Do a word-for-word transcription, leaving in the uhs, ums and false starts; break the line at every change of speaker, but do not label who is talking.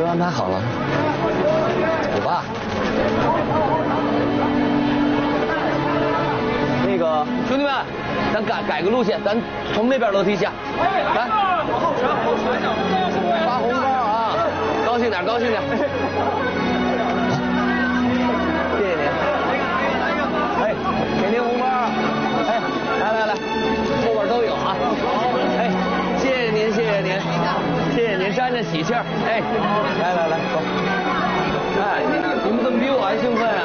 安排好了。走吧。那个兄弟们，咱改改个路线，咱从那边楼梯下。来，发红包啊！高兴点，高兴点。谢谢您。哎，给您红包。哎，来来来，后边都有啊。哎，谢谢您，谢谢您，谢谢您，沾着喜气儿。哎，来来来，走。哎，你们怎么比我还兴奋？